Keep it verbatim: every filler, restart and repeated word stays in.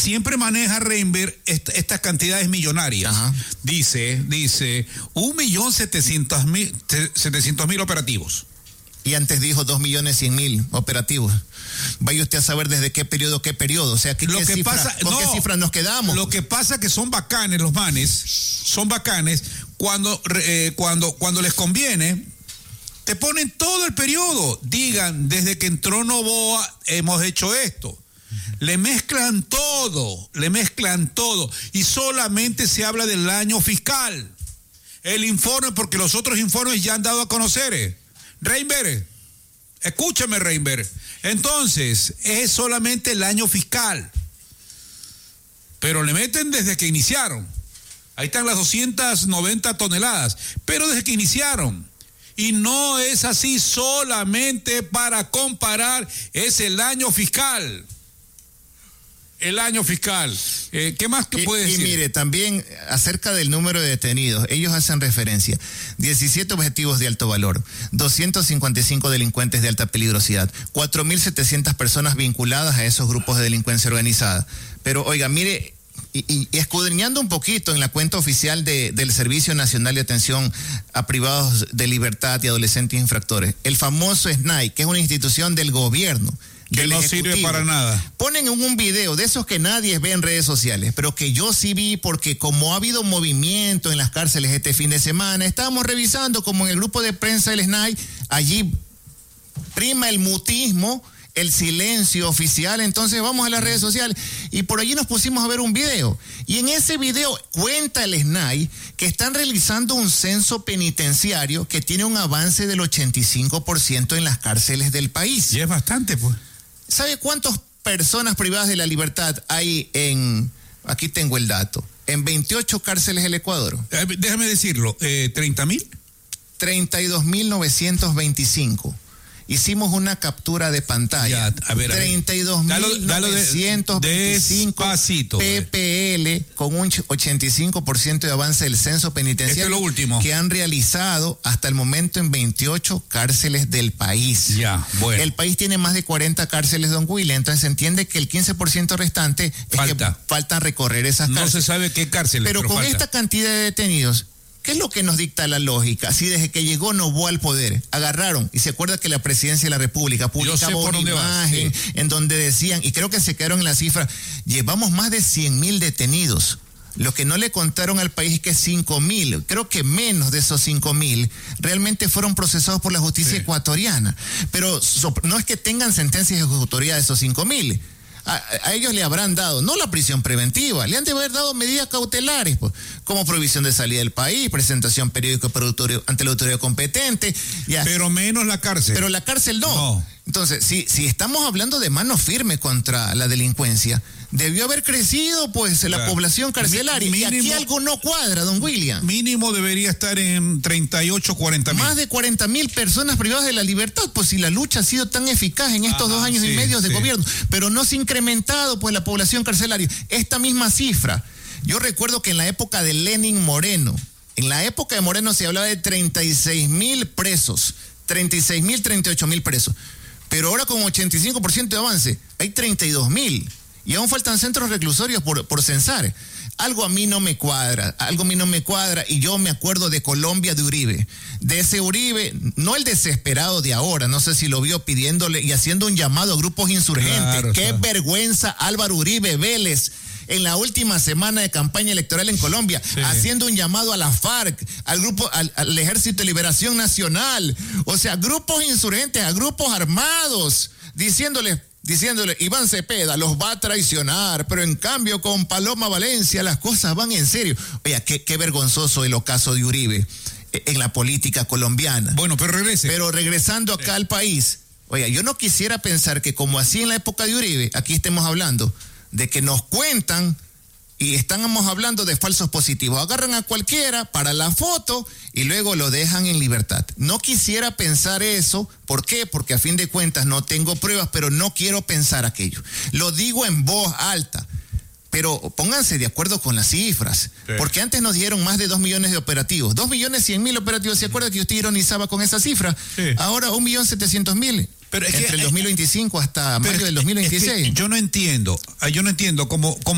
siempre maneja Reinberg est- estas cantidades millonarias. Ajá. Dice, dice, un millón setecientos mil, setecientos mil operativos. Y antes dijo dos millones cien mil operativos. Vaya usted a saber desde qué periodo, qué periodo. O sea, ¿qué, lo qué que cifra, pasa, ¿con no, qué cifras nos quedamos? Lo que pasa es que son bacanes los manes, son bacanes, cuando, eh, cuando, cuando les conviene, te ponen todo el periodo. Digan, desde que entró Noboa hemos hecho esto. Le mezclan todo, le mezclan todo. Y solamente se habla del año fiscal. El informe, porque los otros informes ya han dado a conocer. Eh. Reinberg, escúchame Reinberg. Entonces, es solamente el año fiscal. Pero le meten desde que iniciaron. Ahí están las doscientas noventa toneladas. Pero desde que iniciaron. Y no es así solamente para comparar, es el año fiscal. El año fiscal. Eh, ¿Qué más que puede decir? Y mire, también acerca del número de detenidos, ellos hacen referencia. diecisiete objetivos de alto valor, doscientos cincuenta y cinco delincuentes de alta peligrosidad, cuatro mil setecientas personas vinculadas a esos grupos de delincuencia organizada. Pero oiga, mire, y, y, y escudriñando un poquito en la cuenta oficial de, del Servicio Nacional de Atención a Privados de Libertad y Adolescentes Infractores, el famoso S N A I, que es una institución del gobierno, que no sirve para nada. Ponen en un video de esos que nadie ve en redes sociales, pero que yo sí vi porque como ha habido movimiento en las cárceles este fin de semana, estábamos revisando como en el grupo de prensa del S N A I, allí prima el mutismo, el silencio oficial, entonces vamos a las redes sociales y por allí nos pusimos a ver un video. Y en ese video cuenta el S N A I que están realizando un censo penitenciario que tiene un avance del ochenta y cinco por ciento en las cárceles del país. Y es bastante, pues. ¿Sabe cuántas personas privadas de la libertad hay en, aquí tengo el dato, en veintiocho cárceles del Ecuador? Eh, déjame decirlo, eh, ¿treinta mil? treinta y dos mil novecientos veinticinco. Hicimos una captura de pantalla. Ya, a ver, treinta y dos mil novecientos veinticinco P P L con un ochenta y cinco por ciento de avance del censo penitenciario. Esto es lo último que han realizado hasta el momento en veintiocho cárceles del país. Ya, bueno. El país tiene más de cuarenta cárceles, don Willy, entonces se entiende que el quince por ciento restante es falta. que faltan recorrer esas cárceles. No se sabe qué cárceles. Pero, pero con falta. Esta cantidad de detenidos, ¿qué es lo que nos dicta la lógica? Si desde que llegó Noboa al poder, agarraron, y se acuerda que la presidencia de la República publicaba una imagen sí. en donde decían, y creo que se quedaron en la cifra, llevamos más de cien mil detenidos. Lo que no le contaron al país es que cinco mil, creo que menos de esos cinco mil, realmente fueron procesados por la justicia sí. ecuatoriana. Pero so, no es que tengan sentencias ejecutorias de esos cinco mil. A, a ellos le habrán dado, no la prisión preventiva, le han de haber dado medidas cautelares, pues, como prohibición de salida del país, presentación periódica ante la autoridad competente. Ya. Pero menos la cárcel. Pero la cárcel no. no. Entonces, si, si estamos hablando de mano firme contra la delincuencia, debió haber crecido, pues, la claro. población carcelaria. Mínimo, y aquí algo no cuadra, don William. Mínimo debería estar en treinta y ocho, cuarenta mil. Más de cuarenta mil personas privadas de la libertad, pues si la lucha ha sido tan eficaz en estos Ajá, dos años sí, y medio de sí. gobierno, pero no se ha incrementado, pues, la población carcelaria. Esta misma cifra, yo recuerdo que en la época de Lenin Moreno, en la época de Moreno se hablaba de treinta y seis mil presos, treinta y seis mil, treinta y ocho mil presos. Pero ahora con ochenta y cinco por ciento de avance, hay treinta y dos mil. Y aún faltan centros reclusorios por, por censar. Algo a mí no me cuadra, algo a mí no me cuadra. Y yo me acuerdo de Colombia de Uribe. De ese Uribe, no el desesperado de ahora, no sé si lo vio pidiéndole y haciendo un llamado a grupos insurgentes. Claro, Qué claro. vergüenza Álvaro Uribe Vélez en la última semana de campaña electoral en Colombia, sí. haciendo un llamado a la FARC, al grupo, al, al Ejército de Liberación Nacional, o sea, grupos insurgentes, a grupos armados, diciéndoles, diciéndole, Iván Cepeda los va a traicionar, pero en cambio con Paloma Valencia las cosas van en serio. Oye, qué, qué vergonzoso el ocaso de Uribe en la política colombiana. Bueno, pero regrese. Pero regresando acá sí. al país, oye, yo no quisiera pensar que como así en la época de Uribe, aquí estemos hablando de que nos cuentan y estamos hablando de falsos positivos. Agarran a cualquiera para la foto y luego lo dejan en libertad. No quisiera pensar eso. ¿Por qué? Porque a fin de cuentas no tengo pruebas, pero no quiero pensar aquello. Lo digo en voz alta. Pero pónganse de acuerdo con las cifras, sí. porque antes nos dieron más de dos millones de operativos, dos millones cien mil operativos. ¿Se acuerda que usted ironizaba con esa cifra? Sí. Ahora un millón setecientos mil. Pero es entre que, el dos mil veinticinco hasta mayo del dos mil veintiséis. Es que yo no entiendo, yo no entiendo cómo, cómo